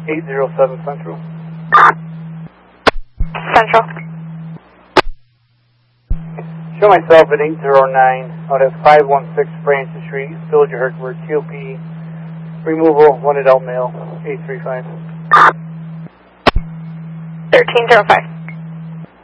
807 Central. Central. Show myself at 809 out at 516 Francis Street, Village of Herkimer, TOP, removal, 1 adult male, 835. 1305.